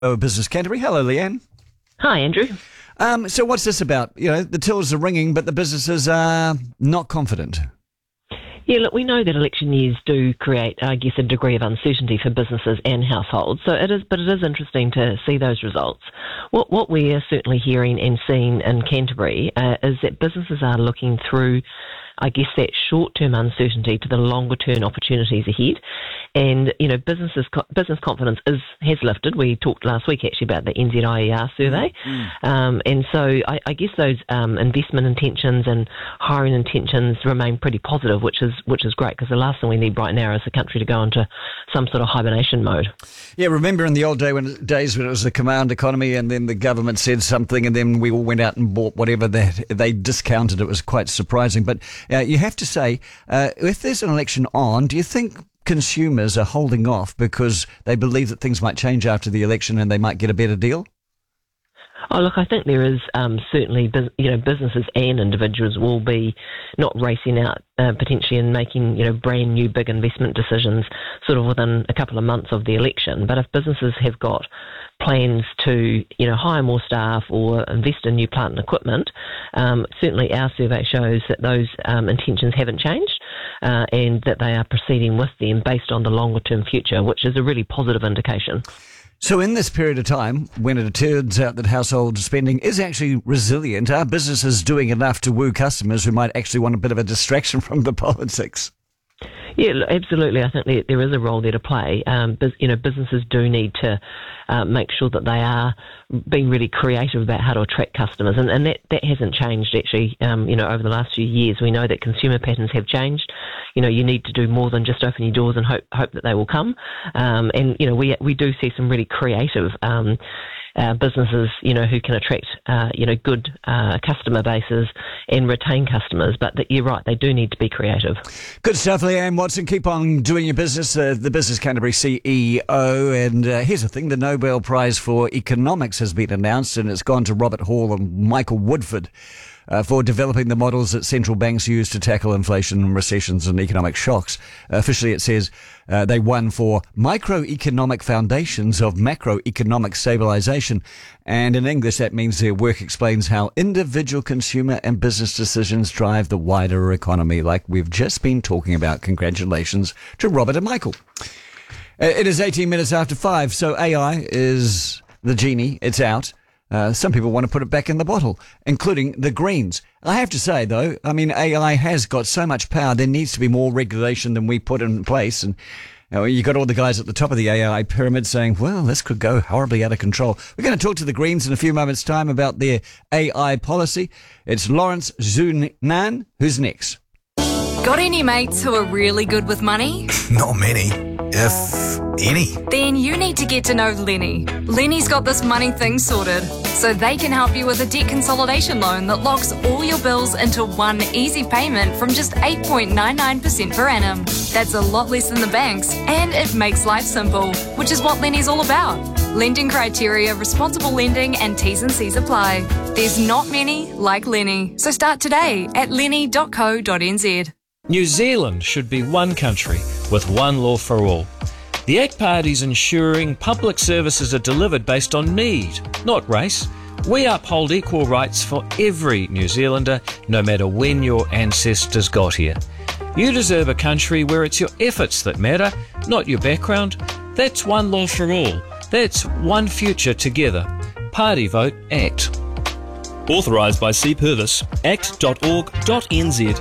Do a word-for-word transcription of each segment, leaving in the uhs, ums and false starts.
Oh, Business Canterbury. Hello, Leanne. Hi, Andrew. Um, so what's this about? You know, the tills are ringing, but the businesses are not confident. Yeah, look, we know that election years do create, I guess, a degree of uncertainty for businesses and households. So it is, but it is interesting to see those results. What what we are certainly hearing and seeing in Canterbury uh, is that businesses are looking through, I guess, that short-term uncertainty to the longer-term opportunities ahead. And, you know, businesses, business confidence is has lifted. We talked last week, actually, about the N Z I E R survey. Mm. Um, and so I, I guess those um, investment intentions and hiring intentions remain pretty positive, which is which is great, because the last thing we need right now is the country to go into some sort of hibernation mode. Yeah, remember in the old day when days when it was a command economy and then the government said something and then we all went out and bought whatever they, they discounted. It was quite surprising. But uh, you have to say, uh, if there's an election on, do you think consumers are holding off because they believe that things might change after the election and they might get a better deal? Oh, look, I think there is um, certainly, you know, businesses and individuals will be not racing out uh, potentially and making, you know, brand new big investment decisions sort of within a couple of months of the election. But if businesses have got plans to, you know, hire more staff or invest in new plant and equipment, um, certainly our survey shows that those um, intentions haven't changed uh, and that they are proceeding with them based on the longer term future, which is a really positive indication. So in this period of time, when it turns out that household spending is actually resilient, are businesses doing enough to woo customers who might actually want a bit of a distraction from the politics? Yeah, absolutely. I think there is a role there to play. Um, you know, businesses do need to uh, make sure that they are being really creative about how to attract customers, and, and that, that hasn't changed actually. Um, you know, over the last few years, we know that consumer patterns have changed. You know, you need to do more than just open your doors and hope hope that they will come. Um, and you know, we we do see some really creative Um, Uh, businesses, you know, who can attract, uh, you know, good uh, customer bases and retain customers. But that, you're right, they do need to be creative. Good stuff, Leanne Watson. Keep on doing your business. Uh, the Business Canterbury C E O. And uh, here's the thing, the Nobel Prize for Economics has been announced, and it's gone to Robert Hall and Michael Woodford Uh, for developing the models that central banks use to tackle inflation, recessions and economic shocks. Uh, officially, it says uh, they won for microeconomic foundations of macroeconomic stabilization. And in English, that means their work explains how individual consumer and business decisions drive the wider economy, like we've just been talking about. Congratulations to Robert and Michael. Uh, it is eighteen minutes after five, so A I is the genie. It's out. Uh, some people want to put it back in the bottle, including the Greens. I have to say, though, I mean, A I has got so much power, there needs to be more regulation than we put in place. And you know, you got all the guys at the top of the A I pyramid saying, well, this could go horribly out of control. We're going to talk to the Greens in a few moments' time about their A I policy. It's Lawrence Zhunan. Who's next? Got any mates who are really good with money? Not many, if any. Then you need to get to know Lenny. Lenny's got this money thing sorted, so they can help you with a debt consolidation loan that locks all your bills into one easy payment from just eight point nine nine percent per annum. That's a lot less than the banks, and it makes life simple, which is what Lenny's all about. Lending criteria, responsible lending, and T's and C's apply. There's not many like Lenny, so start today at lenny dot co dot n z. New Zealand should be one country with one law for all. The A C T Party is ensuring public services are delivered based on need, not race. We uphold equal rights for every New Zealander, no matter when your ancestors got here. You deserve a country where it's your efforts that matter, not your background. That's one law for all. That's one future together. Party vote ACT. Authorised by C Purvis, act dot org dot n z.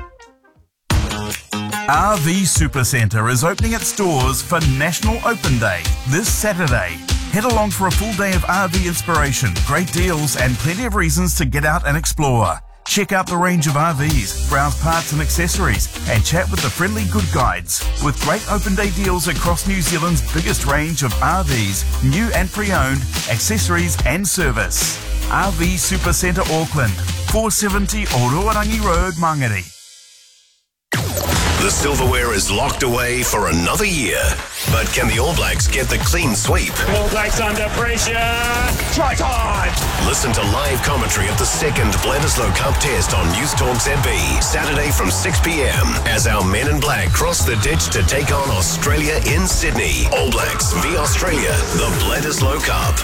R V Supercentre is opening its doors for National Open Day this Saturday. Head along for a full day of R V inspiration, great deals and plenty of reasons to get out and explore. Check out the range of R Vs, browse parts and accessories and chat with the friendly good guides. With great open day deals across New Zealand's biggest range of R Vs, new and pre-owned, accessories and service. R V Supercentre Auckland, four seventy Ororangi Road, Mangere. The silverware is locked away for another year. But can the All Blacks get the clean sweep? All Blacks under pressure. Try time. Listen to live commentary of the second Bledisloe Cup test on News Talk Z B, Saturday from six p.m. as our men in black cross the ditch to take on Australia in Sydney. All Blacks v Australia, the Bledisloe Cup.